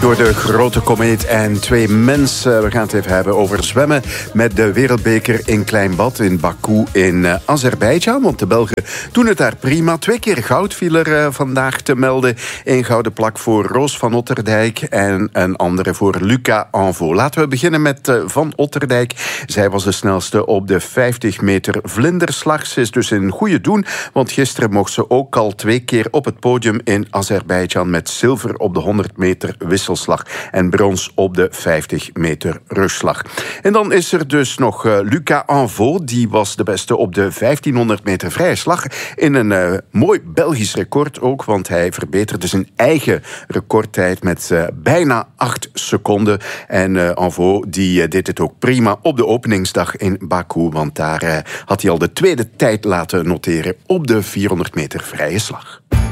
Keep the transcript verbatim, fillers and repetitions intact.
door de grote komeet en twee mensen. We gaan het even hebben over zwemmen met de wereldbeker in Klein Bad in Baku in uh, Azerbeidzjan. Want de Belgen doen het daar prima. Twee keer goud viel er uh, vandaag te melden. Eén gouden plak voor Roos van Otterdijk en een andere voor Luca Anvo. Laten we beginnen met uh, Van Otterdijk. Zij was de snelste op de vijftig meter vlinderslag. Ze is dus in goede doen, want gisteren mocht ze ook al twee keer op het podium in Azerbeidzjan met zilver op de honderd meter wisselslag en brons op de vijftig meter rugslag. En dan is er dus nog uh, Luca Anvo, die was de beste op de vijftienhonderd meter vrije slag in een uh, mooi Belgisch record ook, want hij verbeterde zijn eigen recordtijd met uh, bijna acht seconden. En uh, Anvo die uh, deed het ook prima op de openingsdag in Baku, want daar uh, had hij al de tweede tijd laten noteren op de vierhonderd meter vrije slag.